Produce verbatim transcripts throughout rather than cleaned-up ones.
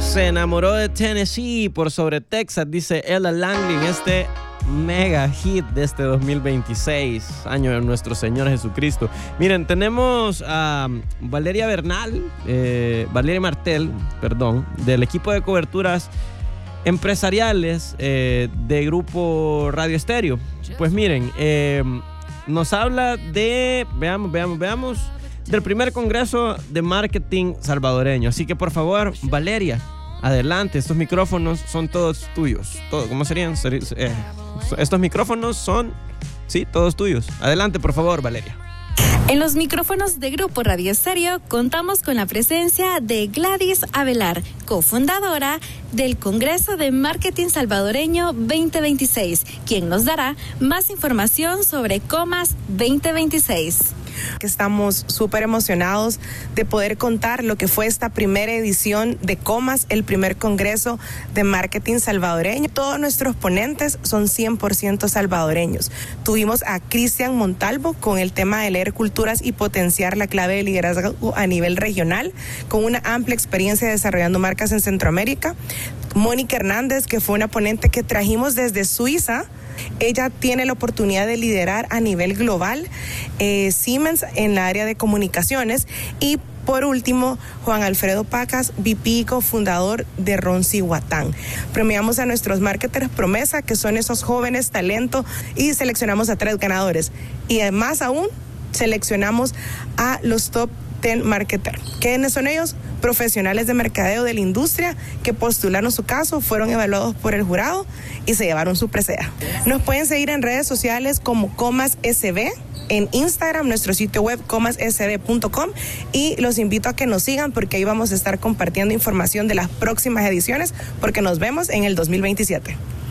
Se enamoró de Tennessee por sobre Texas, dice Ella Langley, en este mega hit de este dos mil veintiséis, año de nuestro Señor Jesucristo. Miren, tenemos a Valeria Bernal, eh, Valeria Martel, perdón, del equipo de coberturas empresariales eh, de Grupo Radio Estéreo. Pues miren, eh, nos habla de, veamos, veamos, veamos, del primer Congreso de Marketing Salvadoreño. Así que por favor, Valeria, adelante, estos micrófonos son todos tuyos. Todo, ¿Cómo serían? Eh, estos micrófonos son, sí, todos tuyos. Adelante, por favor, Valeria. En los micrófonos de Grupo Radio Estéreo contamos con la presencia de Gladys Avelar, cofundadora del Congreso de Marketing Salvadoreño veinte veintiséis, quien nos dará más información sobre Comas veinte veintiséis. Que estamos súper emocionados de poder contar lo que fue esta primera edición de Comas, el primer Congreso de Marketing Salvadoreño. Todos nuestros ponentes son cien por ciento salvadoreños. Tuvimos a Cristian Montalvo con el tema de leer culturas y potenciar la clave de liderazgo a nivel regional, con una amplia experiencia desarrollando marcas en Centroamérica. Mónica Hernández, que fue una ponente que trajimos desde Suiza. Ella tiene la oportunidad de liderar a nivel global eh, Siemens en la área de comunicaciones. Y por último, Juan Alfredo Pacas, V P cofundador de Ronzi Huatán. Premiamos a nuestros marketers promesa, que son esos jóvenes talento, y seleccionamos a tres ganadores. Y además aún, seleccionamos a los top diez marketers. ¿Quiénes son ellos? Profesionales de mercadeo de la industria que postularon su caso, fueron evaluados por el jurado y se llevaron su presea. Nos pueden seguir en redes sociales como Comas S B, en Instagram, nuestro sitio web comas s b punto com, y los invito a que nos sigan porque ahí vamos a estar compartiendo información de las próximas ediciones, porque nos vemos en el dos mil veintisiete.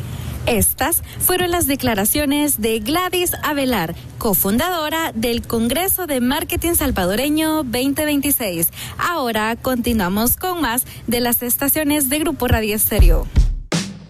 Estas fueron las declaraciones de Gladys Avelar, cofundadora del Congreso de Marketing Salvadoreño veinte veintiséis. Ahora continuamos con más de las estaciones de Grupo Radio Estéreo.